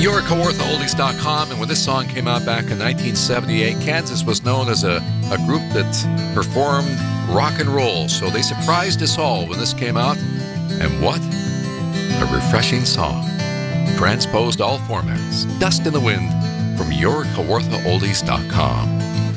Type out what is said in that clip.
Your KawarthaOldies.com, and when this song came out back in 1978, Kansas was known as a group that performed rock and roll, so they surprised us all when this came out. And what a refreshing song. Transposed all formats. Dust in the Wind from YourKawarthaOldies.com.